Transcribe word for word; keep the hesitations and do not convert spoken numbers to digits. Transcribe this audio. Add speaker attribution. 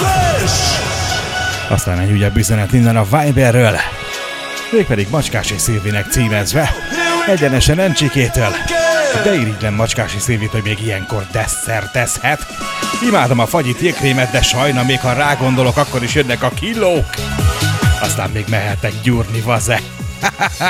Speaker 1: Aztán egy újabb üzenet innen a Viberről, mégpedig Macskási Szilvinek címezve, egyenesen Encsikétől. De irigylem Macskási Szilvit, hogy még ilyenkor desszertezhet. Imádom a fagyit jégkrémet, de sajna még ha rágondolok, akkor is jönnek a kilók. Aztán még mehetek gyúrni, vaze.